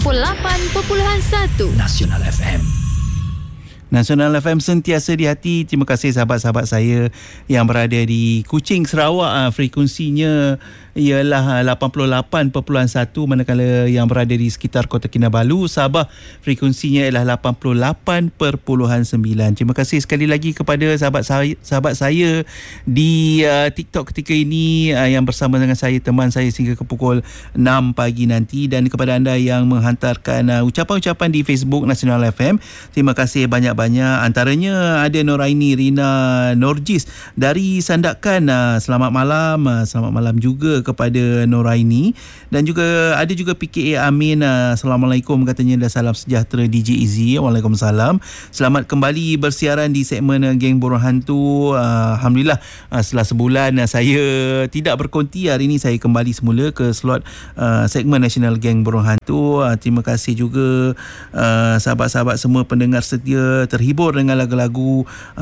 Nasional FM. Nasional FM sentiasa di hati. Terima kasih sahabat-sahabat saya yang berada di Kuching, Sarawak. Frekuensinya ialah 88.1, manakala yang berada di sekitar Kota Kinabalu, Sabah, frekuensinya ialah 88.9. Terima kasih sekali lagi kepada sahabat saya di TikTok ketika ini yang bersama dengan saya, teman saya sehingga ke pukul 6 pagi nanti, dan kepada anda yang menghantarkan ucapan-ucapan di Facebook Nasional FM. Terima kasih banyak-banyak. Antaranya ada Noraini Rina Norjis dari Sandakan. Selamat malam. Selamat malam juga kepada Noraini, dan juga ada juga PKA Amin. Assalamualaikum katanya, dan salam sejahtera DJ Izzy. Waalaikumsalam. Selamat kembali bersiaran di segmen Geng Burung Hantu. Alhamdulillah, setelah sebulan saya tidak berkonti, hari ini saya kembali semula ke slot segmen National Geng Burung Hantu. Terima kasih juga sahabat-sahabat semua pendengar setia, terhibur dengan lagu-lagu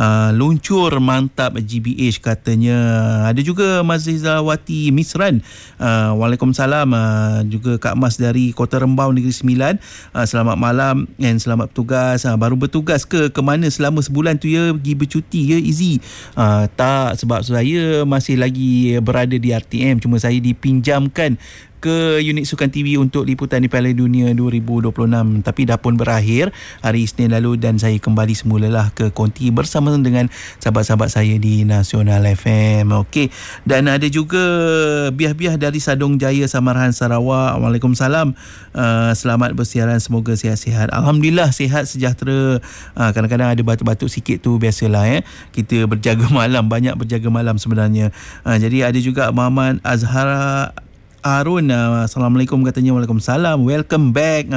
luncur mantap GBH katanya. Ada juga Mazizawati Misran. Waalaikumsalam. Juga Kak Mas dari Kota Rembau Negeri Sembilan. Selamat malam dan selamat bertugas. Baru bertugas ke mana selama sebulan tu ya? Pergi bercuti ya Izzy? Tak, sebab saya masih lagi berada di RTM. Cuma saya dipinjamkan ke unit Sukan TV untuk liputan di Piala Dunia 2026, tapi dah pun berakhir hari Isnin lalu, dan saya kembali semulalah ke konti bersama dengan sahabat-sahabat saya di Nasional FM. Okey, dan ada juga Biah-Biah dari Sadong Jaya, Samarahan, Sarawak. Waalaikumsalam. Selamat bersiaran, semoga sihat-sihat. Alhamdulillah sihat sejahtera. Kadang-kadang ada batuk-batuk sikit tu, biasalah kita berjaga malam, banyak berjaga malam sebenarnya. Jadi ada juga Muhammad Azhara Harun. Assalamualaikum katanya. Waalaikumsalam. Welcome back.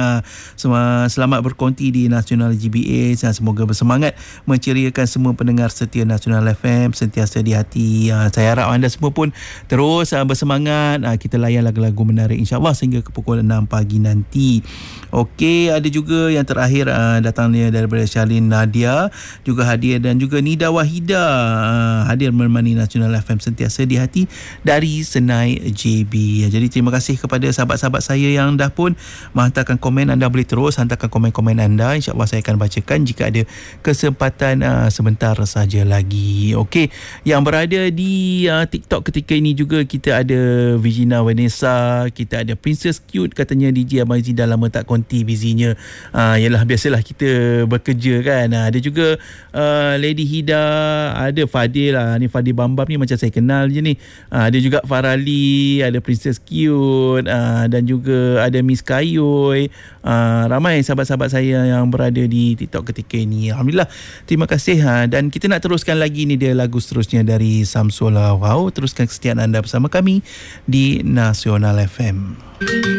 Selamat berkonti di Nasional GBH. Semoga bersemangat menceriakan semua pendengar setia Nasional FM, sentiasa di hati. Saya harap anda semua pun terus bersemangat. Kita layan lagu-lagu menarik insyaAllah sehingga ke pukul 6 pagi nanti. Okey, ada juga yang terakhir datangnya daripada Shalin Nadia, juga hadir, dan juga Nida Wahida hadir menemani Nasional FM sentiasa di hati dari Senai JB. Jadi terima kasih kepada sahabat-sahabat saya yang dah pun menghantarkan komen. Anda boleh terus hantarkan komen-komen anda. InsyaAllah saya akan bacakan jika ada kesempatan sebentar saja lagi. Okey, yang berada di TikTok ketika ini juga kita ada Virginia Vanessa, kita ada Princess Cute, katanya DJ Abang Izzy dah lama tak konti busynya. Yalah, biasalah kita bekerja kan. Ada juga Lady Hida, ada Fadil ni Fadil Bambam ni macam saya kenal je ni. Ada juga Farali, ada Princess Cute, dan juga ada Miss Kayoy. Ramai sahabat-sahabat saya yang berada di TikTok ketika ini. Alhamdulillah, terima kasih. Dan kita nak teruskan lagi ni, dia lagu seterusnya dari Samsul. Wow, teruskan kesetiaan anda bersama kami di Nasional FM.